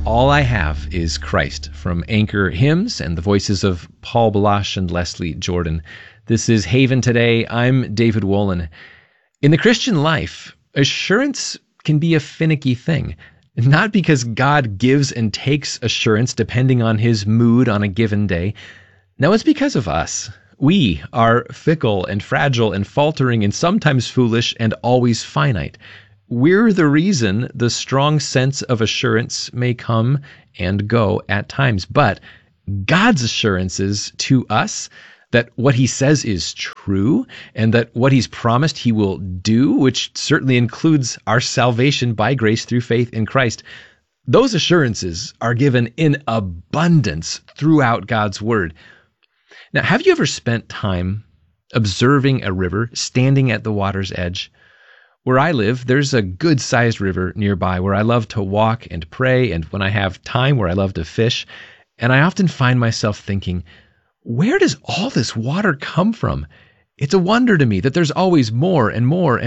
All I Have is Christ from Anchor Hymns and the voices of Paul Balash and Leslie Jordan. This is Haven Today. I'm David Wolin. In the Christian life, assurance can be a finicky thing. Not because God gives and takes assurance depending on his mood on a given day. No, it's because of us. We are fickle and fragile and faltering and sometimes foolish and always finite. We're the reason the strong sense of assurance may come and go at times. But God's assurances to us that what he says is true and that what he's promised he will do, which certainly includes our salvation by grace through faith in Christ, those assurances are given in abundance throughout God's word. Now, have you ever spent time observing a river, standing at the water's edge? Where I live, there's a good-sized river nearby where I love to walk and pray, and when I have time, where I love to fish. And I often find myself thinking, where does all this water come from? It's a wonder to me that there's always more and more